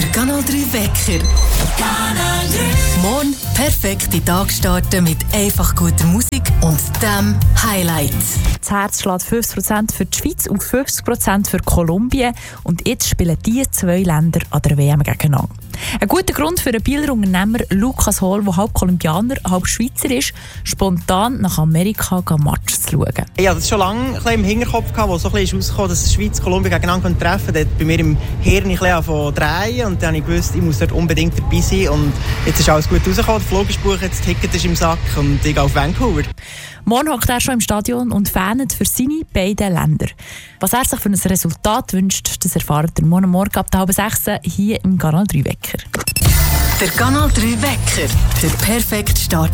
Kanal 3 Wecker. Kanal 3. Morgen perfekt in den Tag starten mit einfach guter Musik und dem Highlight. Das Herz schlägt 50% für die Schweiz und 50% für Kolumbien. Und jetzt spielen diese zwei Länder an der WM gegeneinander. Ein guter Grund für den Bieler Unternehmer Lukas Hohl, der halb Kolumbianer, halb Schweizer ist, spontan nach Amerika Match zu schauen. Ich hatte das schon lange im Hinterkopf, wo so ein bisschen rausgekommen, dass die Schweiz und Kolumbien gegeneinander treffen können. Das hat bei mir im Hirn ein bisschen drehen und dann habe ich gewusst, ich muss dort unbedingt dabei sein. Und jetzt ist alles gut rausgekommen, der Flug ist gebucht, das Ticket ist im Sack und ich gehe auf Vancouver. Morgen hockt er schon im Stadion und fanet für seine beiden Länder. Was er sich für ein Resultat wünscht, das erfahrt ihr morgen ab 5:30 hier im Kanal 3 Wecker. Der Kanal 3 Wecker, der perfekte Start